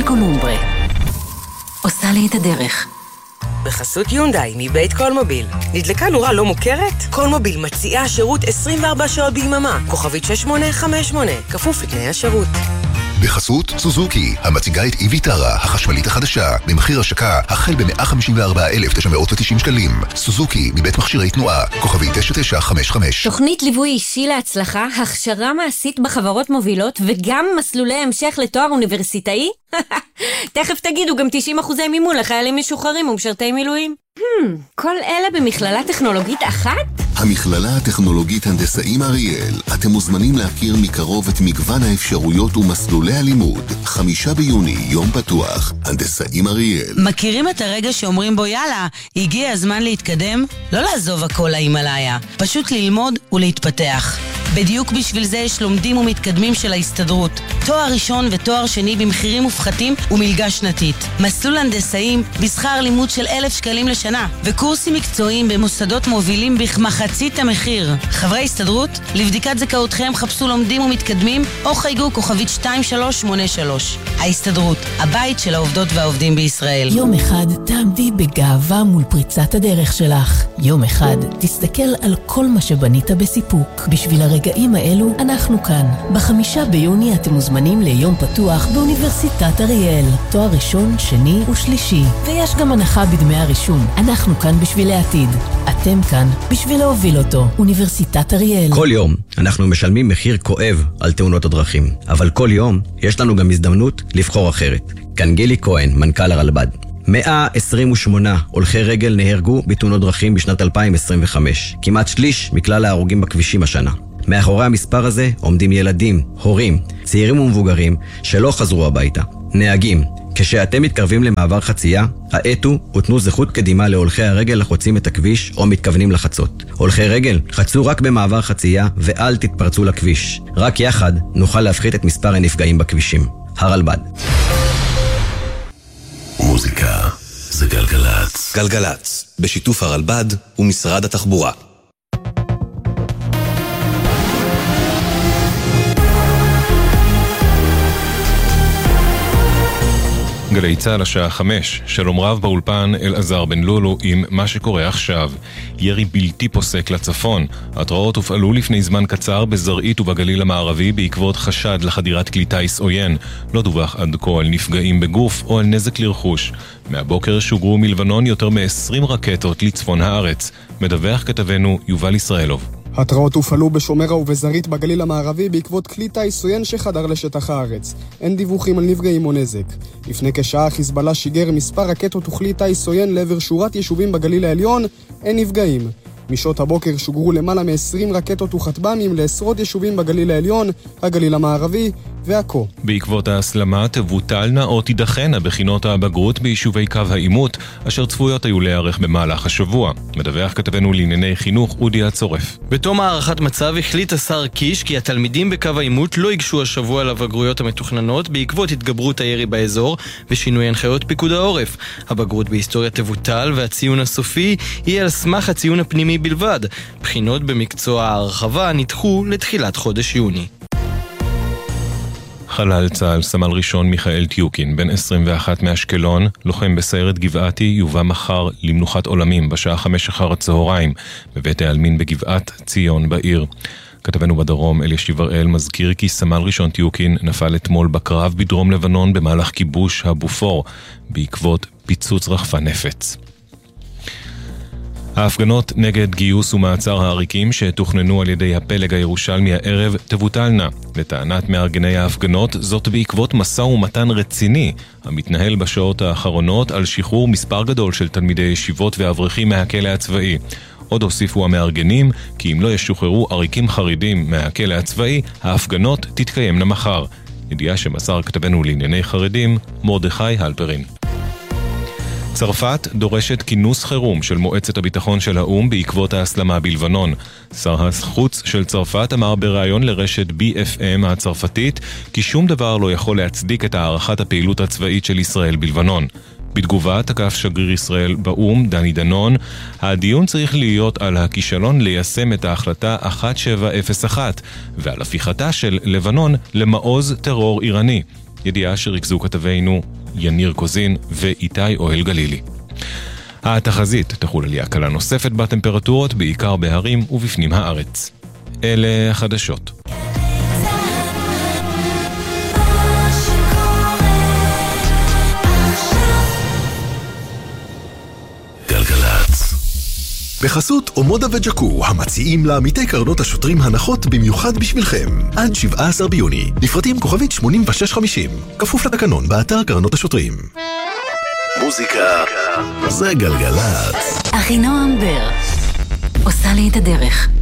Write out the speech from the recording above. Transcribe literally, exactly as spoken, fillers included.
קולומbre. עושה לי את הדרך. בחסות יונדאי מבית קולמוביל. נדלקה נורה לא מוכרת? קולמוביל מציעה שירות עשרים וארבע שעות ביממה. כוכבית שש שמונה חמש שמונה. כפוף לתנאי השירות. בחסות סוזוקי, המציגה את איביטרה, החשמלית החדשה, במחיר השקה החל ב-מאה חמישים וארבעה אלף תשע מאות ותשעים שקלים. סוזוקי, מבית מכשירי תנועה, כוכבי תשע תשע חמש חמש. תוכנית ליווי אישי להצלחה, הכשרה מעשית בחברות מובילות, וגם מסלולי המשך לתואר אוניברסיטאי? תכף תגידו גם תשעים אחוזי מימון לחיילים משוחררים ומשרתי מילואים. Hmm, כל אלה במכללה טכנולוגית אחת? המכללה הטכנולוגית הנדסאים אריאל. אתם מוזמנים להכיר מקרוב את מגוון האפשרויות ומסלולי הלימוד. חמישה ביוני, יום פתוח, הנדסאים אריאל. מכירים את הרגע שאומרים בו יאללה, הגיע הזמן להתקדם? לא לעזוב הכל להימלאיה, פשוט ללמוד ולהתפתח. בדיוק בשביל זה יש לומדים ומתקדמים של ההסתדרות. תואר ראשון ותואר שני במחירים מופחתים ומלגה שנתית. מסלול הנדסאים בשכר לימוד של אלף שקלים לשנה, וקורסים מקצועיים במוסדות מובילים בכמחצית המחיר. חברי הסתדרות, לבדיקת זכאותכם חפשו לומדים ומתקדמים או חייגו כוכבית שתיים שלוש שמונה שלוש. ההסתדרות, הבית של העובדות והעובדים בישראל. יום אחד תעמדי בגאווה מול פריצת הדרך שלך. יום אחד תסתכל על כל מה שבנית בסיפוק. בשביל הרגעים האלו אנחנו כאן. בחמישה ביוני אתם מוזמנים ליום פתוח באוניברסיטת אריאל. תואר ראשון, שני ושלישי. ויש גם הנחה בדמי הרישום. אנחנו כאן בשביל העתיד. אתם כאן בשביל להוביל אותו. אוניברסיטת אריאל. כל יום אנחנו משלמים מחיר כואב על תאונות הדרכים. אבל כל יום יש לנו גם הזדמנות לבחור אחרת. כאן גילי כהן, מנכ"ל הרלב"ד. מאה עשרים ושמונה הולכי רגל נהרגו בתאונות דרכים בשנת אלפיים עשרים וחמש. כמעט שליש מכלל ההרוגים בכבישים השנה. מאחורי המספר הזה עומדים ילדים, הורים, צעירים ומבוגרים שלא חזרו הביתה. נהגים, כשאתם מתקרבים למעבר חצייה, האטו ותנו זכות קדימה להולכי הרגל החוצים את הכביש או מתכוונים לחצות. הולכי רגל, חצו רק במעבר חצייה ואל תתפרצו לכביש. רק יחד נוכל להפחית את מספר הנפגעים בכבישים. הרלב"ד. מוזיקה זה גלגלץ. גלגלץ, בשיתוף הרלב"ד ומשרד התחבורה. גלי צהל השעה חמש, שלום רב באולפן אלעזר בן לולו עם מה שקורה עכשיו. ירי בלתי פוסק לצפון. התראות הופעלו לפני זמן קצר בזרעית ובגליל המערבי בעקבות חשד לחדירת כלי טיס עוין. לא דווח עד כה על נפגעים בגוף או על נזק לרכוש. מהבוקר שוגרו מלבנון יותר מ-עשרים רקטות לצפון הארץ. מדווח כתבנו יובל ישראלוב. התראות הופעלו בשומרה ובזרעית בגליל המערבי בעקבות כלי טיס עוין שחדר לשטח הארץ. אין דיווחים על נפגעים או נזק. לפני כשעה חיזבאללה שיגר מספר רקטות וכלי טיס עוין לעבר שורת יישובים בגליל העליון, אין נפגעים. משעות הבוקר שוגרו למעלה מ-עשרים רקטות וכטב"מים לעשרות יישובים בגליל העליון, הגליל המערבי ועכו. בעקבות ההסלמה תבוטלנה או תידחנה בחינות הבגרות ביישובי קו העימות, אשר צפויות היו להיערך במהלך השבוע. מדווח כתבנו לענייני חינוך אודי הצורף. בתום הערכת מצב החליט השר קיש כי התלמידים בקו העימות לא ייגשו השבוע לבגרויות המתוכננות בעקבות התגברות הירי באזור ושינוי הנחיות פיקוד העורף. הבגרות בהיסטוריה תבוטל והציון הסופי יהיה על סמך הציון הפנימי בלבד. בחינות במקצוע ההרחבה נדחו לתחילת חודש יוני. חלל צה"ל סמל ראשון מיכאל טיוקין, בן עשרים ואחת מאשקלון, לוחם בסיירת גבעתי, יובא מחר למנוחת עולמים בשעה חמש אחר הצהריים בבית העלמין בגבעת ציון בעיר. כתבנו בדרום אלישיב הראל מזכיר כי סמל ראשון טיוקין נפל אתמול בקרב בדרום לבנון במהלך כיבוש הבופור בעקבות פיצוץ רחפן נפץ. ההפגנות נגד גיוס ומעצר העריקים שתוכננו על ידי הפלג הירושלמי הערב תבוטלנה. לטענת מארגני ההפגנות, זאת בעקבות מסע ומתן רציני המתנהל בשעות האחרונות על שחרור מספר גדול של תלמידי ישיבות ואברכים מהכלא הצבאי. עוד הוסיפו המארגנים כי אם לא ישוחררו עריקים חרדים מהכלא הצבאי, ההפגנות תתקיימנה מחר. ידיעה שמסר כתבנו לענייני חרדים, מרדכי הלפרין. צרפת דורשת כינוס חירום של מועצת הביטחון של האום בעקבות ההסלמה בלבנון. שר החוץ של צרפת אמר בראיון לרשת בי אף אם הצרפתית כי שום דבר לא יכול להצדיק את הערכת הפעילות הצבאית של ישראל בלבנון. בתגובה תקף שגריר ישראל באום, דני דנון, הדיון צריך להיות על הכישלון ליישם את ההחלטה אחת שבע אפס אחת ועל הפיכתה של לבנון למעוז טרור איראני. ידיעה שריכזו כתבינו יניר קוזין ואיתי אוהל גלילי. התחזית תחול עלייה קלה נוספת בטמפרטורות, בעיקר בהרים ובפנים הארץ. אלה החדשות. גלגלצ. בחסות אומודה וג'קו, המציעים לעמיתי קרנות השוטרים הנחות במיוחד בשבילכם. עד שבעה עשר ביוני, לפרטים כוכבית שמונים ושש חמישים, כפוף לתקנון באתר קרנות השוטרים. מוזיקה זה גלגלצ. אחינועם בר עושה לי את הדרך.